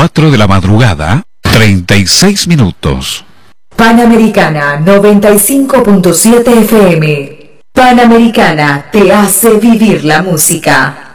4 de la madrugada, 36 minutos. Panamericana 95.7 FM. Panamericana te hace vivir la música.